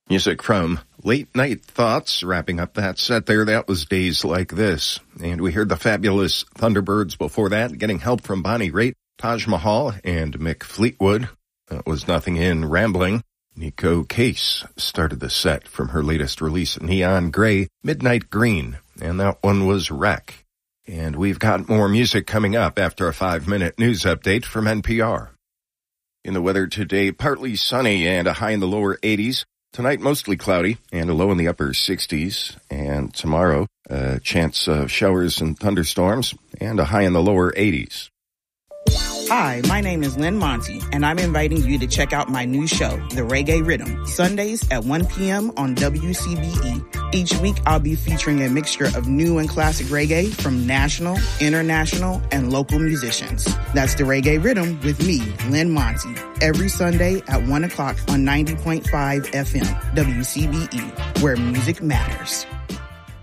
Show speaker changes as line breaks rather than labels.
Music from Late Night Thoughts. Wrapping up that set there, that was Days Like This. And we heard the fabulous Thunderbirds before that, getting help from Bonnie Raitt, Taj Mahal, and Mick Fleetwood. That was Nothing in Rambling. Nico Case started the set from her latest release, Neon Grey, Midnight Green. And that one was Wreck. And we've got more music coming up after a 5-minute news update from NPR. In the weather today, partly sunny and a high in the lower 80s. Tonight, mostly cloudy and a low in the upper 60s. And tomorrow, a chance of showers and thunderstorms and a high in the lower 80s.
Hi, my name is Lynn Monty, and I'm inviting you to check out my new show, The Reggae Rhythm, Sundays at 1 p.m. on WCBE. Each week, I'll be featuring a mixture of new and classic reggae from national, international, and local musicians. That's The Reggae Rhythm with me, Lynn Monty, every Sunday at 1 o'clock on 90.5 FM, WCBE, where music matters.